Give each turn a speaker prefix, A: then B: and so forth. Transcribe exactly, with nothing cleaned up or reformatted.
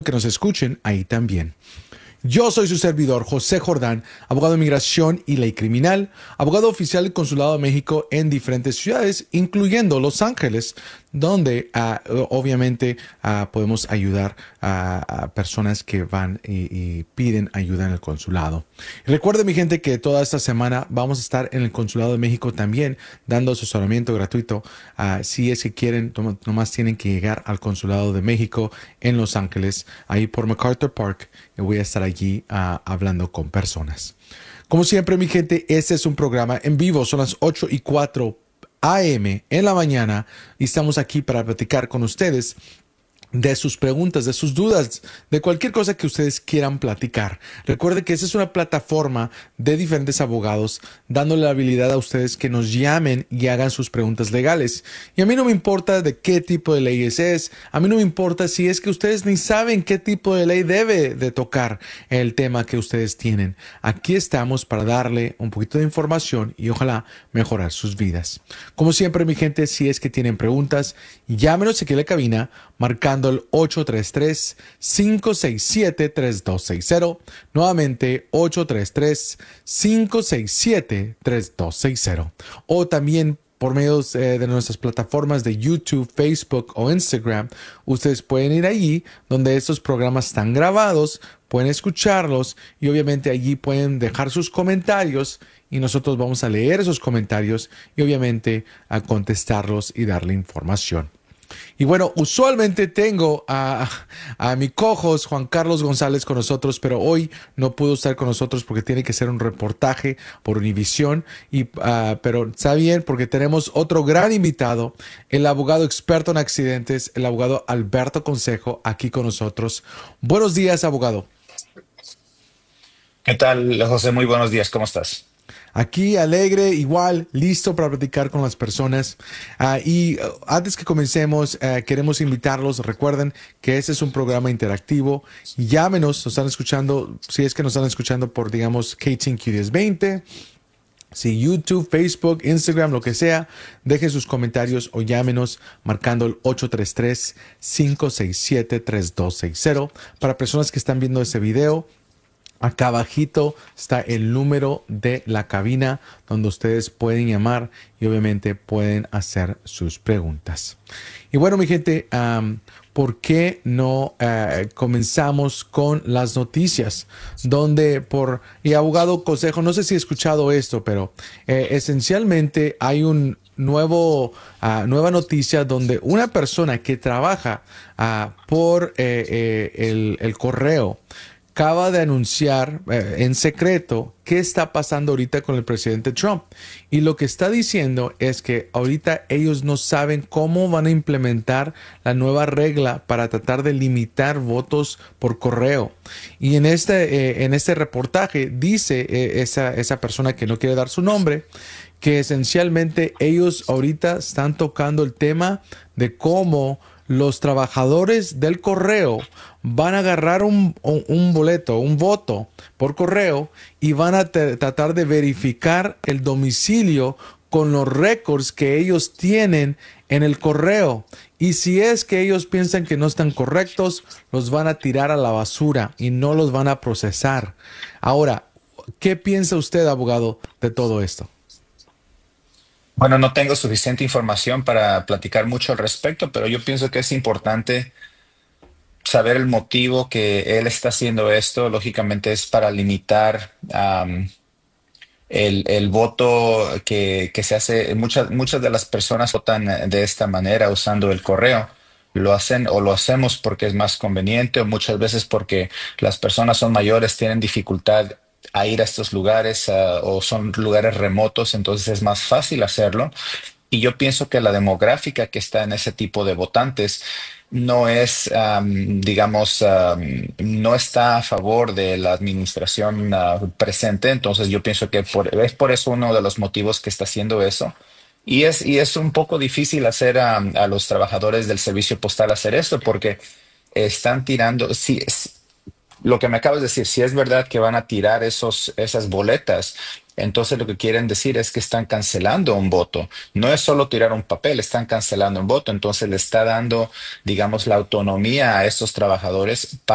A: que nos escuchen ahí también. Yo soy su servidor, José Jordán, abogado de inmigración y ley criminal, abogado oficial del Consulado de México en diferentes ciudades, incluyendo Los Ángeles, donde uh, obviamente uh, podemos ayudar a, a personas que van y, y piden ayuda en el consulado. Recuerden, mi gente, que toda esta semana vamos a estar en el Consulado de México también dando asesoramiento gratuito. Uh, si es que quieren, nomás tienen que llegar al Consulado de México en Los Ángeles, ahí por MacArthur Park, y voy a estar allí uh, hablando con personas. Como siempre, mi gente, este es un programa en vivo, son las ocho y cuatro A M en la mañana y estamos aquí para platicar con ustedes de sus preguntas, de sus dudas, de cualquier cosa que ustedes quieran platicar. Recuerde que esa es una plataforma de diferentes abogados dándole la habilidad a ustedes que nos llamen y hagan sus preguntas legales. Y a mí no me importa de qué tipo de leyes es, a mí no me importa si es que ustedes ni saben qué tipo de ley debe de tocar el tema que ustedes tienen. Aquí estamos para darle un poquito de información y ojalá mejorar sus vidas. Como siempre, mi gente, si es que tienen preguntas, llámenos aquí a la cabina marcando el ocho tres tres, cinco seis siete, tres dos seis cero. Nuevamente, ocho tres tres, cinco seis siete, tres dos seis cero. O también por medio eh, de nuestras plataformas de YouTube, Facebook o Instagram, ustedes pueden ir allí donde estos programas están grabados, pueden escucharlos y obviamente allí pueden dejar sus comentarios y nosotros vamos a leer esos comentarios y obviamente a contestarlos y darle información. Y bueno, usualmente tengo a, a mi co-host Juan Carlos González con nosotros, pero hoy no pudo estar con nosotros porque tiene que hacer un reportaje por Univisión. Y, uh, pero está bien porque tenemos otro gran invitado, el abogado experto en accidentes, el abogado Alberto Consejo, aquí con nosotros. Buenos días, abogado.
B: ¿Qué tal, José? Muy buenos días, ¿cómo estás?
A: Aquí alegre, igual, listo para platicar con las personas. Uh, y uh, antes que comencemos, uh, queremos invitarlos. Recuerden que este es un programa interactivo. Llámenos, nos están escuchando, si es que nos están escuchando por, digamos, K T N Q diez veinte. Si YouTube, Facebook, Instagram, lo que sea, dejen sus comentarios o llámenos marcando el ocho tres tres, cinco seis siete, tres dos seis cero. Para personas que están viendo este video, acá abajito está el número de la cabina donde ustedes pueden llamar y obviamente pueden hacer sus preguntas. Y bueno, mi gente, um, ¿por qué no uh, comenzamos con las noticias? Donde por, y abogado Consejo, no sé si he escuchado esto, pero eh, esencialmente hay un nuevo, uh, nueva noticia donde una persona que trabaja uh, por eh, eh, el, el correo acaba de anunciar eh, en secreto qué está pasando ahorita con el presidente Trump. Y lo que está diciendo es que ahorita ellos no saben cómo van a implementar la nueva regla para tratar de limitar votos por correo. Y en este, eh, en este reportaje dice eh, esa, esa persona que no quiere dar su nombre, que esencialmente ellos ahorita están tocando el tema de cómo los trabajadores del correo van a agarrar un, un, un boleto, un voto por correo y van a tratar de verificar el domicilio con los récords que ellos tienen en el correo. Y si es que ellos piensan que no están correctos, los van a tirar a la basura y no los van a procesar. Ahora, ¿qué piensa usted, abogado, de todo esto?
B: Bueno, no tengo suficiente información para platicar mucho al respecto, pero yo pienso que es importante saber el motivo que él está haciendo esto. Lógicamente es para limitar am, el, el voto que, que se hace. Muchas, muchas de las personas votan de esta manera usando el correo. Lo hacen o lo hacemos porque es más conveniente o muchas veces porque las personas son mayores, tienen dificultad a ir a estos lugares ah, o son lugares remotos, entonces es más fácil hacerlo. Y yo pienso que la demográfica que está en ese tipo de votantes no es, am, digamos, am, no está a favor de la administración ah, presente. Entonces yo pienso que por- es por eso uno de los motivos que está haciendo eso. Y es, y es un poco difícil hacer a, a los trabajadores del servicio postal hacer esto porque están tirando, si, lo que me acabas de decir, si es verdad que van a tirar esos, esas boletas, entonces lo que quieren decir es que están cancelando un voto. No es solo tirar un papel, están cancelando un voto. Entonces le está dando, digamos, la autonomía a estos trabajadores